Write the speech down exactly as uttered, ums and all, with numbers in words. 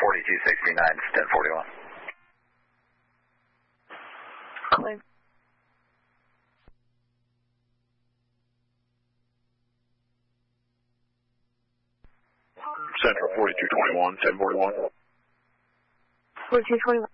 forty-two sixty-nine, ten forty-one. Claim. Central forty-two twenty-one, ten forty-one. forty-two twenty-one.